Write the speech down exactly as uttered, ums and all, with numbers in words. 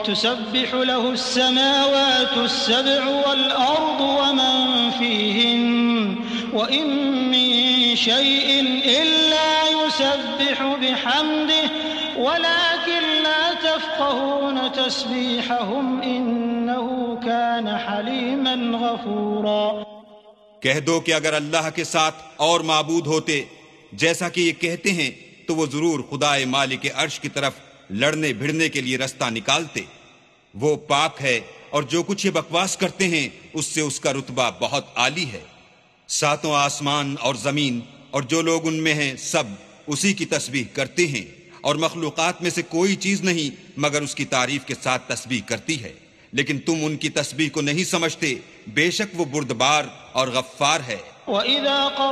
तुसब्बिहु लहुस्समावातुस्सब्उ वल-अर्दु वमन फ़ीहिन्न व इन मिन शैइन इल्ला युसब्बिहु बिहम्दिहि वलाकिन ला तफ़क़हून तस्बीहहुम इन्नहु कान हलीमन गफ़ूरा। कह दो कि अगर अल्लाह के साथ और माबूद होते जैसा कि ये कहते हैं तो वो जरूर खुदाए मालिक अर्श की तरफ लड़ने भिड़ने के लिए रास्ता निकालते। वो पाक है और जो कुछ ये बकवास करते हैं उससे उसका रुतबा बहुत आली है। सातों आसमान और जमीन और जो लोग उनमें हैं सब उसी की तस्बीह करते हैं और मखलूकात में से कोई चीज नहीं मगर उसकी तारीफ के साथ तस्बीह करती है, लेकिन तुम उनकी तस्बीह को नहीं समझते। बेशक वो बुर्दबार और गफ्फार है।